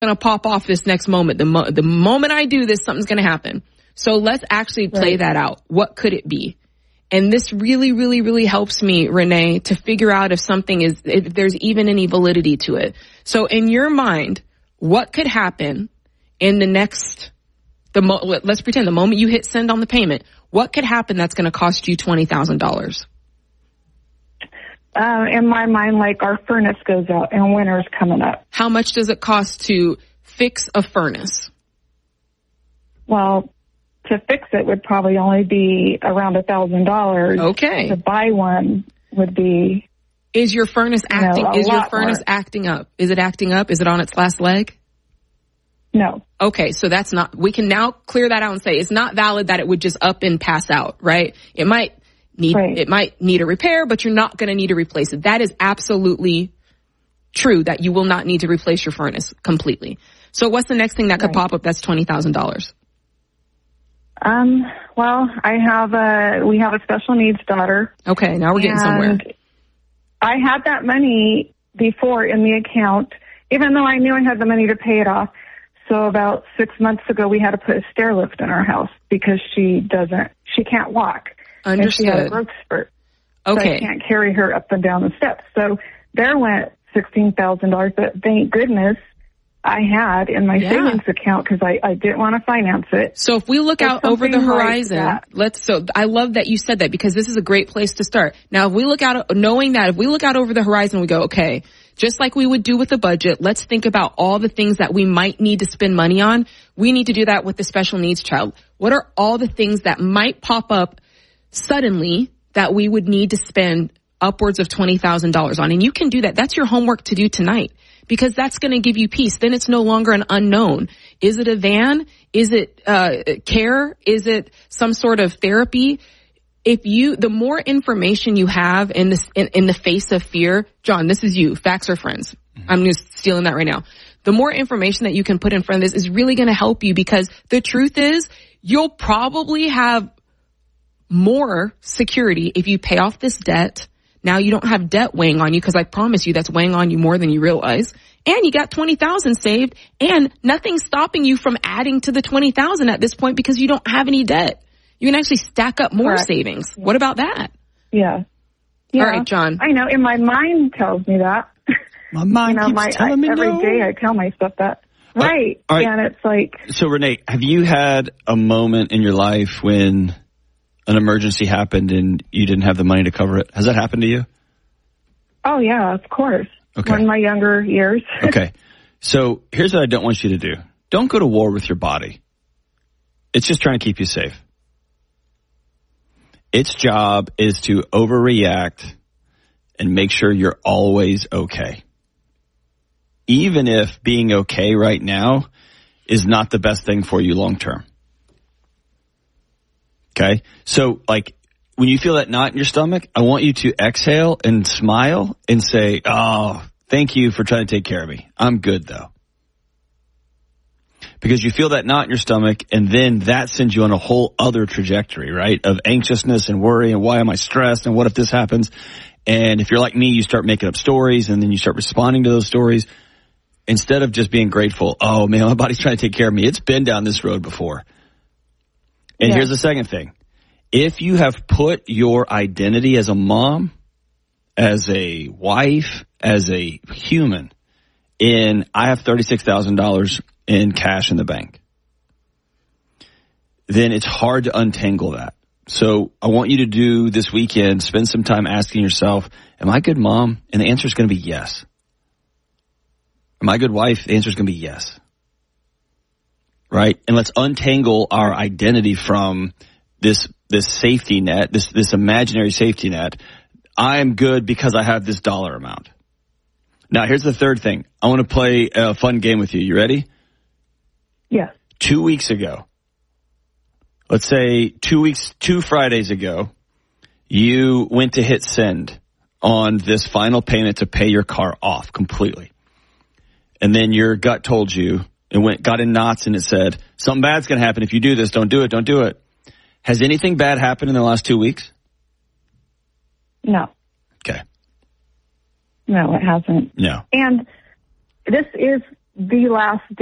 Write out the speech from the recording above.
going to pop off this next moment. The moment I do this, something's going to happen. So let's actually play that out. What could it be? And this really, really, really helps me, Renee, to figure out if there's even any validity to it. So in your mind, what could happen in the next, let's pretend the moment you hit send on the payment, what could happen that's going to cost you $20,000? In my mind, like our furnace goes out and winter's coming up. How much does it cost to fix a furnace? Well, to fix it would probably only be around $1,000. Okay. To buy one would be. Is your furnace acting? Is your furnace acting up? Is it acting up? Is it on its last leg? No. Okay, so that's not. We can now clear that out and say it's not valid that it would just up and pass out, right? It might need a repair, but you're not going to need to replace it. That is absolutely true. That you will not need to replace your furnace completely. So what's the next thing that could pop up? That's $20,000. Well, we have a special needs daughter. Okay, now we're getting somewhere. I had that money before in the account, even though I knew I had the money to pay it off. So about 6 months ago, we had to put a stair lift in our house because she can't walk. Understood. And she had a growth spurt. Okay. So I can't carry her up and down the steps. So there went $16,000, but thank goodness I had in my savings account because I didn't want to finance it. So if we look out over the horizon, I love that you said that because this is a great place to start. Now, if we look out over the horizon, we go, okay, just like we would do with the budget, let's think about all the things that we might need to spend money on. We need to do that with the special needs child. What are all the things that might pop up suddenly that we would need to spend upwards of $20,000 on? And you can do that. That's your homework to do tonight because that's going to give you peace. Then it's no longer an unknown. Is it a van? Is it care? Is it some sort of therapy? The more information you have in the face of fear, John, this is you, facts or friends. I'm just stealing that right now. The more information that you can put in front of this is really going to help you because the truth is you'll probably have more security if you pay off this debt. Now you don't have debt weighing on you because I promise you that's weighing on you more than you realize. And you got $20,000 saved and nothing's stopping you from adding to the $20,000 at this point because you don't have any debt. You can actually stack up more savings. What about that? Yeah. All right, John. I know. And my mind tells me that. My mind keeps telling me every day I tell myself that. Right. And it's like. So, Renee, have you had a moment in your life when an emergency happened and you didn't have the money to cover it? Has that happened to you? Oh, yeah, of course. Okay. In my younger years. Okay. So here's what I don't want you to do. Don't go to war with your body. It's just trying to keep you safe. Its job is to overreact and make sure you're always okay. Even if being okay right now is not the best thing for you long term. Okay? So, like, when you feel that knot in your stomach, I want you to exhale and smile and say, oh, thank you for trying to take care of me. I'm good, though. Because you feel that knot in your stomach, and then that sends you on a whole other trajectory, right, of anxiousness and worry and why am I stressed and what if this happens? And if you're like me, you start making up stories, and then you start responding to those stories instead of just being grateful. Oh, man, my body's trying to take care of me. It's been down this road before. And here's the second thing. If you have put your identity as a mom, as a wife, as a human in, I have $36,000 in cash in the bank, then it's hard to untangle that. So I want you to do this weekend, spend some time asking yourself, am I a good mom? And the answer is going to be yes. Am I a good wife? The answer is going to be yes. Right? And let's untangle our identity from this safety net, this imaginary safety net. I am good because I have this dollar amount. Now, here's the third thing. I want to play a fun game with you. You ready? Yeah. 2 weeks ago, let's say 2 Fridays ago, you went to hit send on this final payment to pay your car off completely. And then your gut told you, it got in knots and it said, something bad's going to happen if you do this. Don't do it. Don't do it. Has anything bad happened in the last 2 weeks? No. Okay. No, it hasn't. No. And this is the last